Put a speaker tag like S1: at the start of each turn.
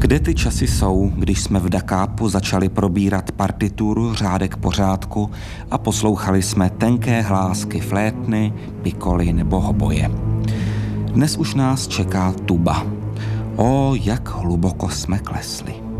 S1: Kde ty časy jsou, když jsme v Dakápu začali probírat partituru řádek po řádku a poslouchali jsme tenké hlásky flétny, pikoly nebo hoboje. Dnes už nás čeká tuba. O, jak hluboko jsme klesli.